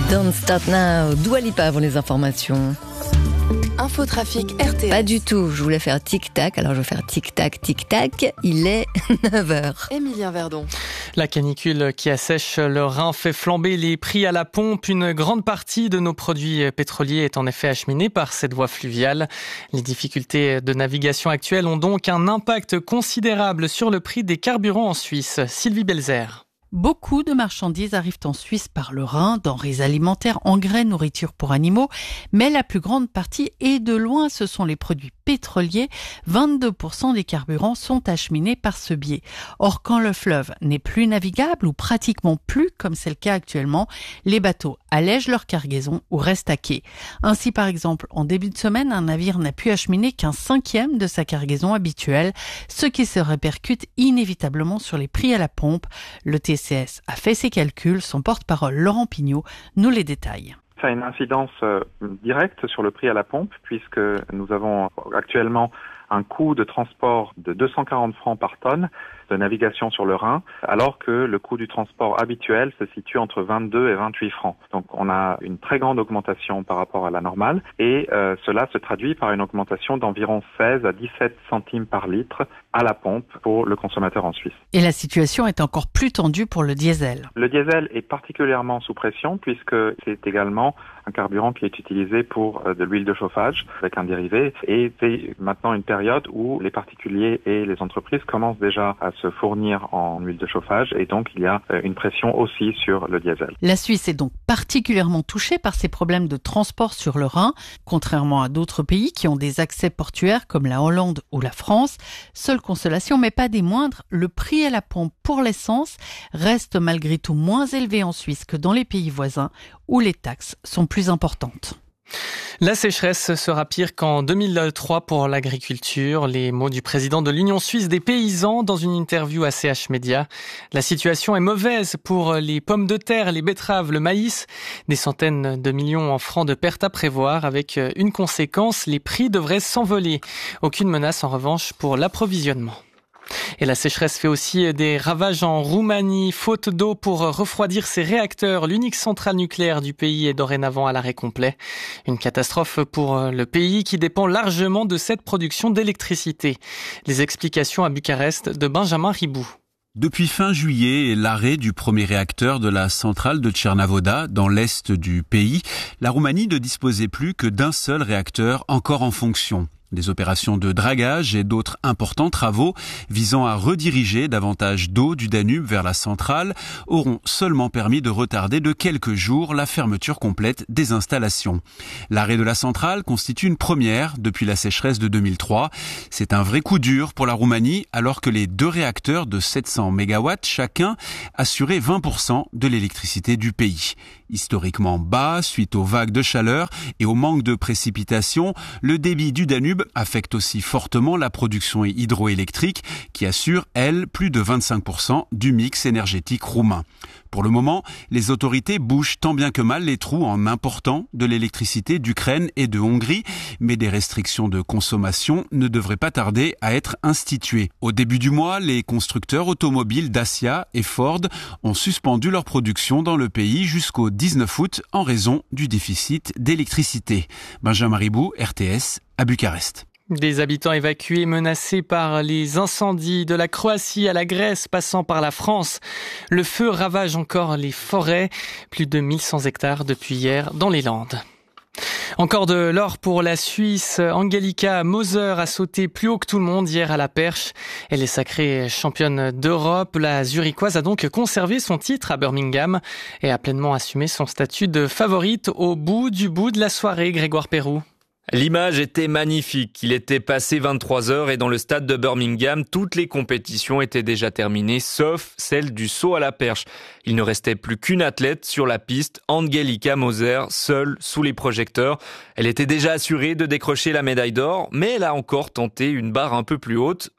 Don't Start Now, Dua Lipa avant les informations. Infotrafic RTS. Pas du tout, je voulais faire tic-tac, alors je vais faire tic-tac, tic-tac, il est 9h. Émilien Verdon. La canicule qui assèche le Rhin fait flamber les prix à la pompe. Une grande partie de nos produits pétroliers est en effet acheminée par cette voie fluviale. Les difficultés de navigation actuelles ont donc un impact considérable sur le prix des carburants en Suisse. Sylvie Belzer. Beaucoup de marchandises arrivent en Suisse par le Rhin, denrées alimentaires, engrais, nourriture pour animaux, mais la plus grande partie, et de loin, ce sont les produits pétroliers. 22% des carburants sont acheminés par ce biais. Or, quand le fleuve n'est plus navigable ou pratiquement plus, comme c'est le cas actuellement, les bateaux allègent leur cargaison ou restent à quai. Ainsi, par exemple, en début de semaine, un navire n'a pu acheminer qu'un 1/5 de sa cargaison habituelle, ce qui se répercute inévitablement sur les prix à la pompe. Le TCS a fait ses calculs, son porte-parole Laurent Pignot nous les détaille. Ça a une incidence directe sur le prix à la pompe puisque nous avons actuellement un coût de transport de 240 francs par tonne de navigation sur le Rhin, alors que le coût du transport habituel se situe entre 22 et 28 francs. Donc on a une très grande augmentation par rapport à la normale et cela se traduit par une augmentation d'environ 16 à 17 centimes par litre à la pompe pour le consommateur en Suisse. Et la situation est encore plus tendue pour le diesel. Le diesel est particulièrement sous pression puisque c'est également un carburant qui est utilisé pour de l'huile de chauffage avec un dérivé et c'est maintenant une période où les particuliers et les entreprises commencent déjà à se fournir en huile de chauffage et donc il y a une pression aussi sur le diesel. La Suisse est donc particulièrement touchée par ces problèmes de transport sur le Rhin, contrairement à d'autres pays qui ont des accès portuaires comme la Hollande ou la France. Seule consolation, mais pas des moindres, le prix à la pompe pour l'essence reste malgré tout moins élevé en Suisse que dans les pays voisins où les taxes sont plus importantes. La sécheresse sera pire qu'en 2003 pour l'agriculture. Les mots du président de l'Union suisse des paysans dans une interview à CH Média. La situation est mauvaise pour les pommes de terre, les betteraves, le maïs. Des centaines de millions en francs de pertes à prévoir avec une conséquence, les prix devraient s'envoler. Aucune menace en revanche pour l'approvisionnement. Et la sécheresse fait aussi des ravages en Roumanie. Faute d'eau pour refroidir ses réacteurs, l'unique centrale nucléaire du pays est dorénavant à l'arrêt complet. Une catastrophe pour le pays qui dépend largement de cette production d'électricité. Les explications à Bucarest de Benjamin Ribou. Depuis fin juillet et l'arrêt du premier réacteur de la centrale de Tchernavoda, dans l'est du pays, la Roumanie ne disposait plus que d'un seul réacteur encore en fonction. Des opérations de dragage et d'autres importants travaux visant à rediriger davantage d'eau du Danube vers la centrale auront seulement permis de retarder de quelques jours la fermeture complète des installations. L'arrêt de la centrale constitue une première depuis la sécheresse de 2003. C'est un vrai coup dur pour la Roumanie alors que les deux réacteurs de 700 MW chacun assuraient 20% de l'électricité du pays. Historiquement bas suite aux vagues de chaleur et au manque de précipitations, le débit du Danube affecte aussi fortement la production hydroélectrique qui assure, elle, plus de 25% du mix énergétique roumain. Pour le moment, les autorités bougent tant bien que mal les trous en important de l'électricité d'Ukraine et de Hongrie, mais des restrictions de consommation ne devraient pas tarder à être instituées. Au début du mois, les constructeurs automobiles Dacia et Ford ont suspendu leur production dans le pays jusqu'au 19 août en raison du déficit d'électricité. Benjamin Ribou, RTS, à Bucarest. Des habitants évacués menacés par les incendies de la Croatie à la Grèce passant par la France. Le feu ravage encore les forêts. Plus de 1100 hectares depuis hier dans les Landes. Encore de l'or pour la Suisse. Angelika Moser a sauté plus haut que tout le monde hier à la perche. Elle est sacrée championne d'Europe. La Zurichoise a donc conservé son titre à Birmingham et a pleinement assumé son statut de favorite au bout de la soirée. Grégoire Perroux. L'image était magnifique. Il était passé 23h et dans le stade de Birmingham, toutes les compétitions étaient déjà terminées, sauf celle du saut à la perche. Il ne restait plus qu'une athlète sur la piste, Angelika Moser, seule sous les projecteurs. Elle était déjà assurée de décrocher la médaille d'or, mais elle a encore tenté une barre un peu plus haute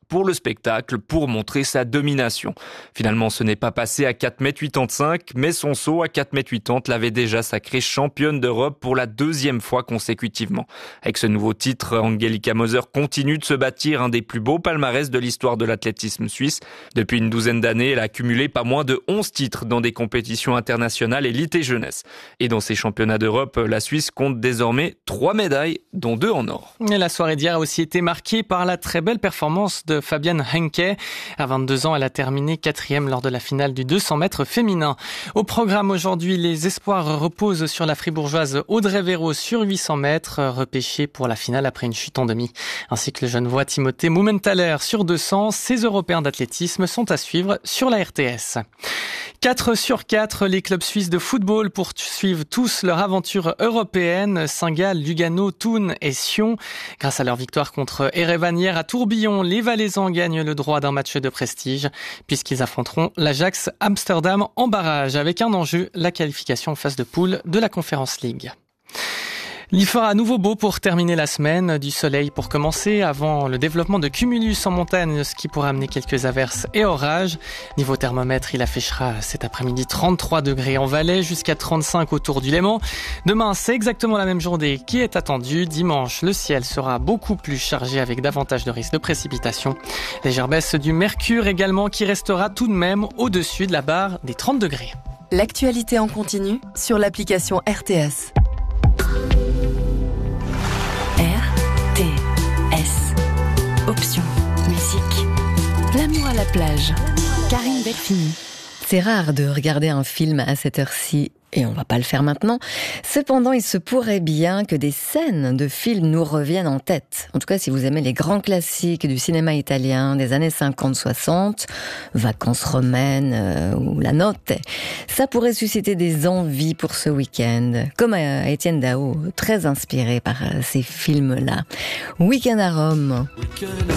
pour le spectacle, pour montrer sa domination. Finalement, ce n'est pas passé à 4,85 m, mais son saut à 4,80 m l'avait déjà sacrée championne d'Europe pour la deuxième fois consécutivement. Avec ce nouveau titre, Angelika Moser continue de se bâtir un des plus beaux palmarès de l'histoire de l'athlétisme suisse. Depuis une douzaine d'années, elle a cumulé pas moins de 11 titres dans des compétitions internationales élite et jeunesse. Et dans ces championnats d'Europe, la Suisse compte désormais 3 médailles, dont 2 en or. Et la soirée d'hier a aussi été marquée par la très belle performance de Fabienne Henke. À 22 ans, elle a terminé 4e lors de la finale du 200 mètres féminin. Au programme aujourd'hui, les espoirs reposent sur la fribourgeoise Audrey Véro sur 800 mètres, repêchée pour la finale après une chute en demi. Ainsi que le Genevois Timothée Mumenthaler sur 200. Ces Européens d'athlétisme sont à suivre sur la RTS. 4 sur 4, les clubs suisses de football poursuivent tous leur aventure européenne. Saint-Gall, Lugano, Thun et Sion. Grâce à leur victoire contre Erevan hier à Tourbillon, les Valaisans gagnent le droit d'un match de prestige puisqu'ils affronteront l'Ajax Amsterdam en barrage avec un enjeu, la qualification en phase de poule de la Conference League. Il fera à nouveau beau pour terminer la semaine, du soleil pour commencer, avant le développement de cumulus en montagne, ce qui pourrait amener quelques averses et orages. Niveau thermomètre, il affichera cet après-midi 33 degrés en Valais, jusqu'à 35 autour du Léman. Demain, c'est exactement la même journée qui est attendue. Dimanche, le ciel sera beaucoup plus chargé avec davantage de risques de précipitations. Légère baisse du mercure également qui restera tout de même au-dessus de la barre des 30 degrés. L'actualité en continu sur l'application RTS. RTS. Option. Musique. L'amour à la plage. Karine Delphini. C'est rare de regarder un film à cette heure-ci, et on va pas le faire maintenant. Cependant, il se pourrait bien que des scènes de films nous reviennent en tête. En tout cas, si vous aimez les grands classiques du cinéma italien des années 50-60, Vacances romaines ou La Notte, ça pourrait susciter des envies pour ce week-end. Comme à Étienne Dao, très inspiré par ces films-là. Week-end à Rome.